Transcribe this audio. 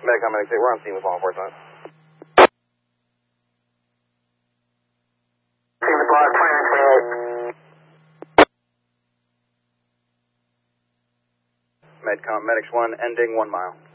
Medicom, Medic 6, we're on scene with law enforcement. Scene with law 2928. Medcom, Medics 1, ending 1 mile.